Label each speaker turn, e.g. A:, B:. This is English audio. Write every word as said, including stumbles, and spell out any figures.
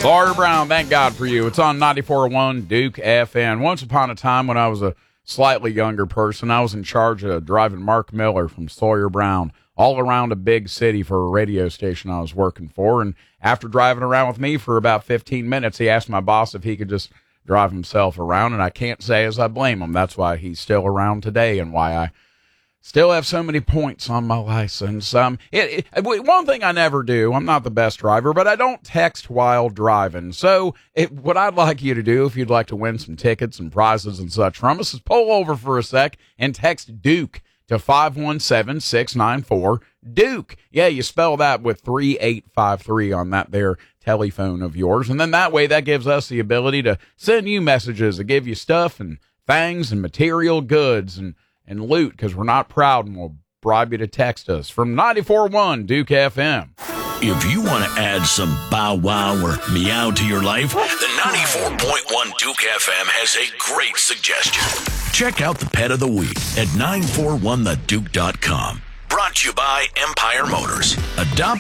A: Sawyer Brown, thank God for you. It's on ninety-four point one Duke F M. Once upon a time when I was a slightly younger person, I was in charge of driving Mark Miller from Sawyer Brown all around a big city for a radio station I was working for. And after driving around with me for about fifteen minutes, he asked my boss if he could just drive himself around. And I can't say as I blame him. That's why he's still around today and why I still have so many points on my license. Um, it, it, one thing I never do, I'm not the best driver, but I don't text while driving. So it, what I'd like you to do, if you'd like to win some tickets and prizes and such from us, is pull over for a sec and text Duke to five one seven, six nine four, Duke. Yeah, you spell that with three eight five three on that there telephone of yours. And then that way, that gives us the ability to send you messages that give you stuff and things and material goods and and loot, because we're not proud, and we'll bribe you to text us from ninety-four point one Duke F M.
B: If you want to add some bow wow or meow to your life, the ninety-four point one Duke F M has a great suggestion. Check out the pet of the week at nine four one the duke dot com. Brought to you by Empire Motors. Adopt